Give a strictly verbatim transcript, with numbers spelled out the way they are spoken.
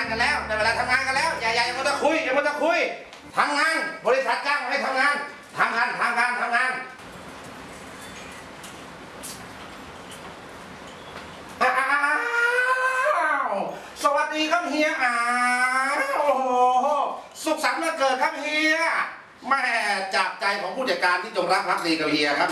กันแล้วได้เวลาทำงานกันแล้วอย่าอย่าอย่ามาตะคุยอย่ามาตะคุยทำงานบริษัทจ้างให้ทำงานทำงานทำงานทำงานอ้าวสวัสดีครับเฮียอ้าวโอ้โหสุขสันต์วันเกิดครับเฮียแม่จากใจของผู้จัดการที่จงรักภักดีกับเฮียครับ